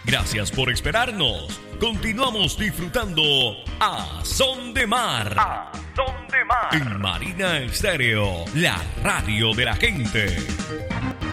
Gracias por esperarnos. Continuamos disfrutando a Son de Mar. A Son de Mar. En Marina Estéreo, la radio de la gente.